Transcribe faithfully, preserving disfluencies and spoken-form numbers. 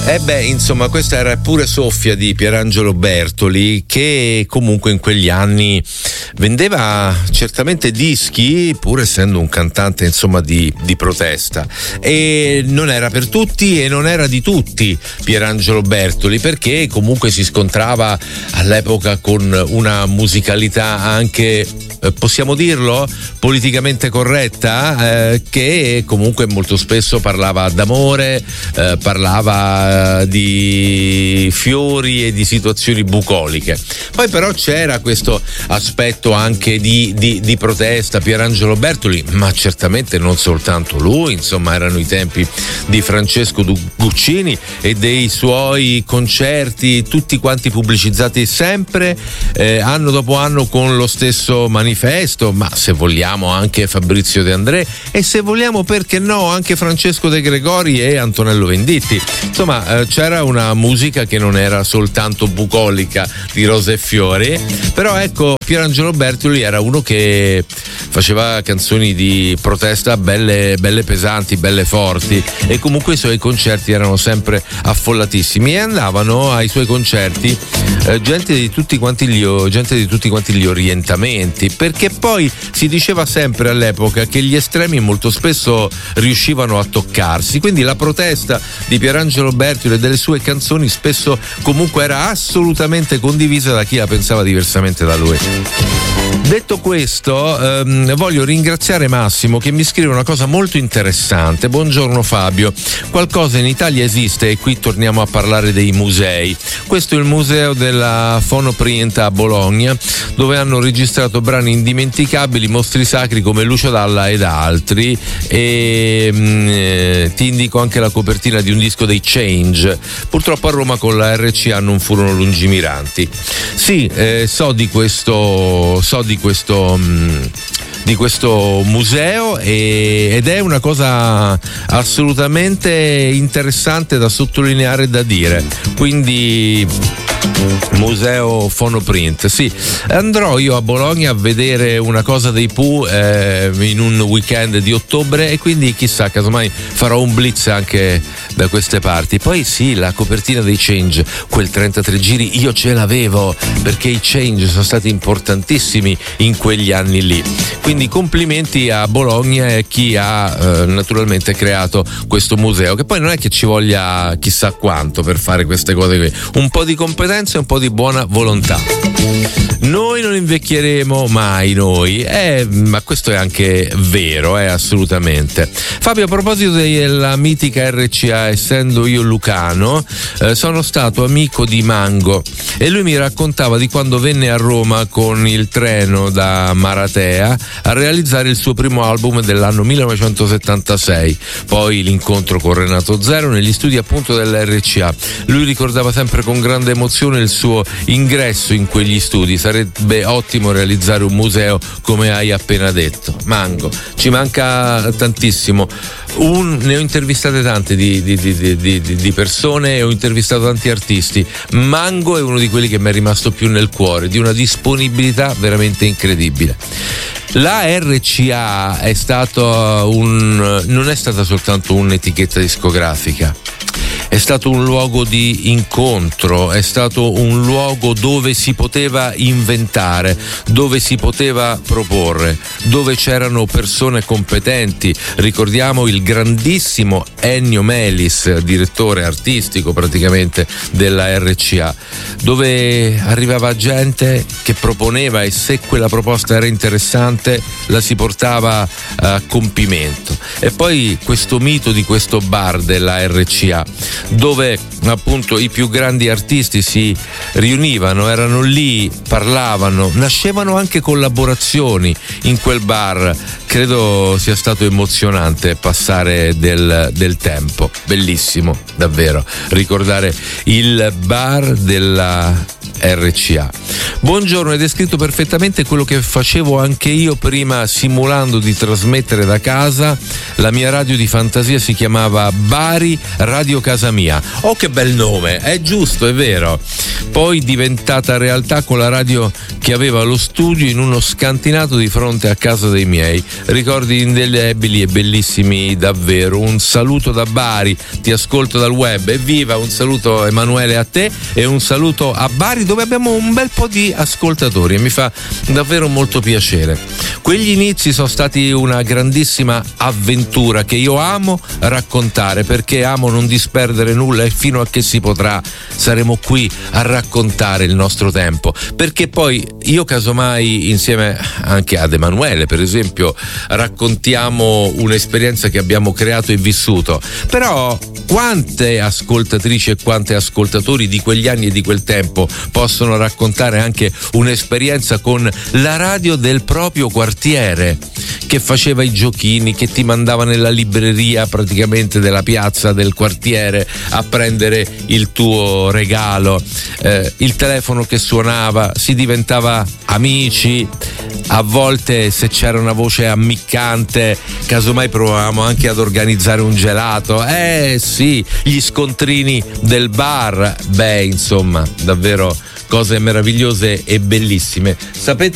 Eh beh, insomma, questa era pure soffia di Pierangelo Bertoli, che comunque in quegli anni vendeva certamente dischi, pur essendo un cantante, insomma, di, di protesta. E non era per tutti e non era di tutti Pierangelo Bertoli, perché comunque si scontrava all'epoca con una musicalità anche, eh, possiamo dirlo, politicamente corretta, eh, che comunque molto spesso parlava d'amore, eh, parlava di fiori e di situazioni bucoliche. Poi però c'era questo aspetto anche di, di, di protesta. Pierangelo Bertoli, ma certamente non soltanto lui, insomma erano i tempi di Francesco Guccini e dei suoi concerti, tutti quanti pubblicizzati sempre eh, anno dopo anno con lo stesso manifesto, ma se vogliamo anche Fabrizio De André e se vogliamo, perché no, anche Francesco De Gregori e Antonello Venditti. Insomma, c'era una musica che non era soltanto bucolica di rose e fiori, però ecco, Pierangelo Bertoli era uno che faceva canzoni di protesta belle, belle pesanti, belle forti, e comunque i suoi concerti erano sempre affollatissimi e andavano ai suoi concerti eh, gente di tutti quanti gli gente di tutti quanti gli orientamenti, perché poi si diceva sempre all'epoca che gli estremi molto spesso riuscivano a toccarsi, quindi la protesta di Pierangelo Bertoli e delle sue canzoni spesso comunque era assolutamente condivisa da chi la pensava diversamente da lui. Detto questo, ehm, voglio ringraziare Massimo che mi scrive una cosa molto interessante. Buongiorno Fabio, qualcosa in Italia esiste e qui torniamo a parlare dei musei. Questo è il museo della Fonoprint a Bologna, dove hanno registrato brani indimenticabili, mostri sacri come Lucio Dalla ed altri, e mh, ti indico anche la copertina di un disco dei Change. Purtroppo a Roma con la R C A non furono lungimiranti. Sì, eh, so di questo so di questo mh, di questo museo e, ed è una cosa assolutamente interessante da sottolineare e da dire, quindi Museo Fonoprint, sì. Andrò io a Bologna a vedere una cosa dei Pooh eh, in un weekend di ottobre, e quindi chissà, casomai farò un blitz anche da queste parti. Poi sì, la copertina dei Change, quel trentatré giri io ce l'avevo, perché i Change sono stati importantissimi in quegli anni lì, quindi complimenti a Bologna e a chi ha eh, naturalmente creato questo museo, che poi non è che ci voglia chissà quanto per fare queste cose qui, un po' di competenza e un po' di buona volontà. Noi non invecchieremo mai, noi, eh, ma questo è anche vero, eh, assolutamente. Fabio, a proposito della mitica R C A, essendo io lucano, eh, sono stato amico di Mango e lui mi raccontava di quando venne a Roma con il treno da Maratea a realizzare il suo primo album dell'anno millenovecentosettantasei, poi l'incontro con Renato Zero negli studi appunto della R C A. Lui ricordava sempre con grande emozione il suo ingresso in quegli studi. Sarebbe ottimo realizzare un museo come hai appena detto. Mango, ci manca tantissimo. Un, ne ho intervistate tante di, di, di, di, di persone e ho intervistato tanti artisti. Mango è uno di quelli che mi è rimasto più nel cuore, di una disponibilità veramente incredibile. La R C A è stato un, non è stata soltanto un'etichetta discografica, è stato un luogo di incontro, è stato un luogo dove si poteva inventare, dove si poteva proporre, dove c'erano persone competenti. Ricordiamo il grandissimo Ennio Melis, direttore artistico praticamente della R C A, dove arrivava gente che proponeva, e se quella proposta era interessante la si portava a compimento. E poi questo mito di questo bar della R C A, dove appunto i più grandi artisti si riunivano, erano lì, parlavano, nascevano anche collaborazioni in quel bar. Credo sia stato emozionante passare del, del tempo, bellissimo davvero ricordare il bar della R C A. Buongiorno, hai descritto perfettamente quello che facevo anche io prima, simulando di trasmettere da casa. La mia radio di fantasia si chiamava Bari Radio Casa Mia. Oh, che bel nome, è giusto, è vero. Poi diventata realtà con la radio che aveva lo studio in uno scantinato di fronte a casa dei miei. Ricordi indelebili e bellissimi davvero. Un saluto da Bari, ti ascolto dal web. Evviva, un saluto Emanuele a te e un saluto a Bari, dove abbiamo un bel po' di ascoltatori e mi fa davvero molto piacere. Quegli inizi sono stati una grandissima avventura che io amo raccontare, perché amo non disperdere nulla e fino a che si potrà saremo qui a raccontare il nostro tempo, perché poi io casomai insieme anche ad Emanuele per esempio raccontiamo un'esperienza che abbiamo creato e vissuto, però quante ascoltatrici e quante ascoltatori di quegli anni e di quel tempo possono raccontare anche un'esperienza con la radio del proprio quartiere, che faceva i giochini, che ti mandava nella libreria praticamente della piazza del quartiere a prendere il tuo regalo, eh, il telefono che suonava, si diventava amici, a volte se c'era una voce ammiccante casomai provavamo anche ad organizzare un gelato, eh sì, gli scontrini del bar, beh insomma davvero cose meravigliose e bellissime. Sapete